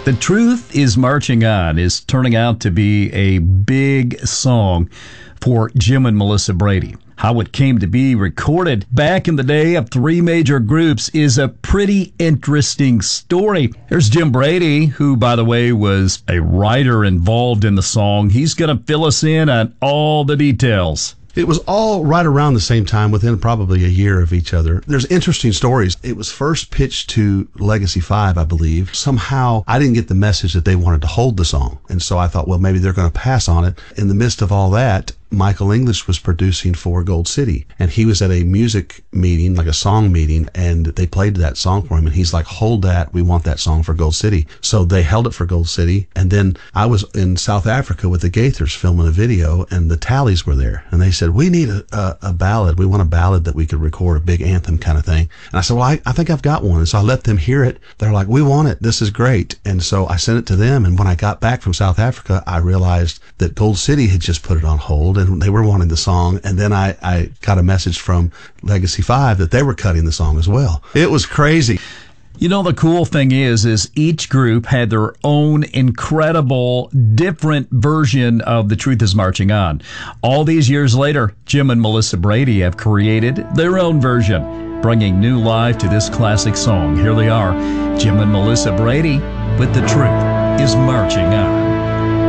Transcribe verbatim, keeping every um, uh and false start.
The Truth is Marching On is turning out to be a big song for Jim and Melissa Brady. How it came to be recorded back in the day of three major groups is a pretty interesting story. Here's Jim Brady, who, by the way, was a writer involved in the song. He's going to fill us in on all the details. It was all right around the same time, within probably a year of each other. There's interesting stories. It was first pitched to Legacy Five, I believe. Somehow, I didn't get the message that they wanted to hold the song. And so I thought, well, maybe they're going to pass on it. In the midst of all that, Michael English was producing for Gold City, and he was at a music meeting, like a song meeting, and they played that song for him, and he's like, hold that, we want that song for Gold City. So they held it for Gold City, and then I was in South Africa with the Gaithers filming a video, and the Tallies were there, and they said, we need a, a, a ballad, we want a ballad that we could record, a big anthem kind of thing. And I said, well, I, I think I've got one. And so I let them hear it. They're like, we want it, this is great. And so I sent it to them, and when I got back from South Africa, I realized that Gold City had just put it on hold, and they were wanting the song, and then I, I got a message from Legacy Five that they were cutting the song as well. It was crazy. You know, the cool thing is, is each group had their own incredible, different version of The Truth is Marching On. All these years later, Jim and Melissa Brady have created their own version, bringing new life to this classic song. Here they are, Jim and Melissa Brady with The Truth is Marching On.